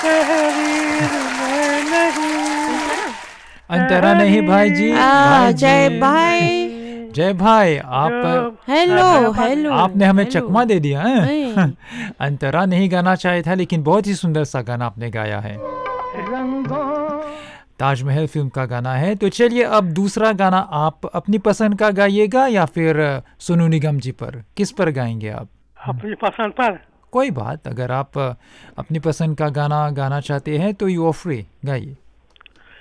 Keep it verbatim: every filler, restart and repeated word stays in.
तहरीर में नहीं। अंतरा नहीं भाई जी, आ, भाई जय जी। भाई। जय भाई, आप हेलो हेलो आपने हमें हेलो। चकमा दे दिया है। नहीं। अंतरा नहीं गाना चाहिए था, लेकिन बहुत ही सुंदर सा गाना आपने गाया है। ताजमहल फिल्म का गाना है। तो चलिए अब दूसरा गाना आप अपनी पसंद का गाइएगा या फिर सोनू निगम जी पर, किस पर गाएंगे आप? अपनी पसंद पर। कोई बात, अगर आप अपनी पसंद का गाना गाना चाहते हैं तो यू आर फ्री, गाइए।